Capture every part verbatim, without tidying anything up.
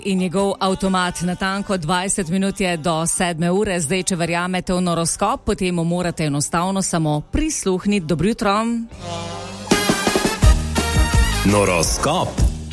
In njegov avtomat natanko dvajset minut je do sedme ure. Zdaj, če verjamete v noroskop, potem mu morate enostavno samo prisluhniti. Dobro jutro. Noroskop.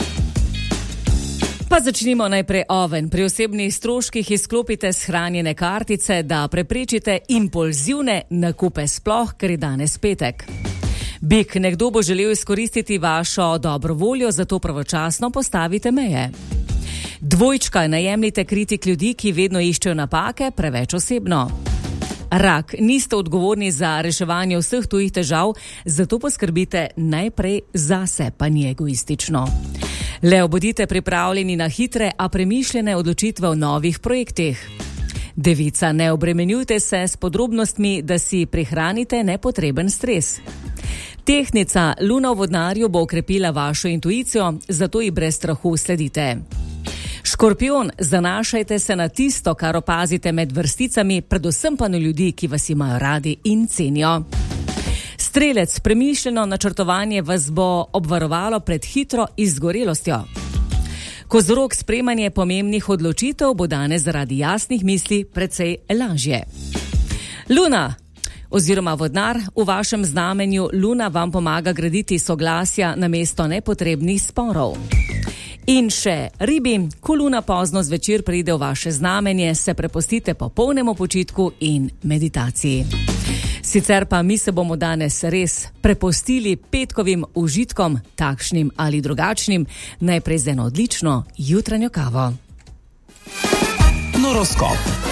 Pa začnimo najprej oven. Pri osebnih stroških izklopite shranjene kartice, da preprečite impulzivne nakupe, sploh, ker je danes petek. Bik, nekdo bo želel izkoristiti vašo dobro voljo, zato pravočasno postavite meje. Dvojčka, najemljite kritik ljudi, ki vedno iščejo napake, preveč osebno. Rak, niste odgovorni za reševanje vseh tujih težav, zato poskrbite najprej zase, pa ni egoistično. Leo, bodite pripravljeni na hitre, a premišljene odločitve o novih projektih. Devica, ne obremenjujte se s podrobnostmi, da si prihranite nepotreben stres. Tehnica, luna v vodnarju bo okrepila vašo intuicijo, zato ji brez strahu sledite. Škorpion, zanašajte se na tisto, kar opazite med vrsticami, predvsem pa na ljudi, ki vas imajo radi in cenijo. Strelec, premišljeno načrtovanje vas bo obvarovalo pred hitro izgorelostjo. Kozorog, sprejemanje pomembnih odločitev bo danes zaradi jasnih misli precej lažje. Luna oziroma vodnar, v vašem znamenju luna vam pomaga graditi soglasja namesto nepotrebnih sporov. In še ribi, ko luna pozno zvečer pride v vaše znamenje, se prepustite popolnemu počitku in meditaciji. Sicer pa mi se bomo danes res prepustili petkovim užitkom, takšnim ali drugačnim, najprej z eno odlično jutranjo kavo. Noroskop.